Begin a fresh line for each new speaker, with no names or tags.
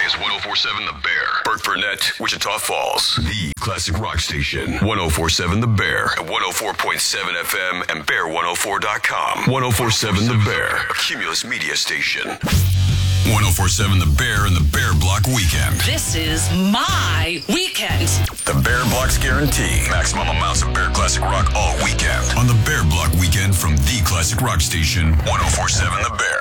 is 104.7 The Bear. Burke Burnett, Wichita Falls. The classic rock station. 104.7 The Bear. At 104.7 FM and Bear104.com. 104.7 The Bear. A Cumulus media station. 104.7 The Bear and the Bear Block Weekend.
This is my weekend.
The Bear Block's guarantee. Maximum amounts of Bear Classic Rock all weekend. On the Bear Block Weekend from the classic rock station, 104.7 The Bear.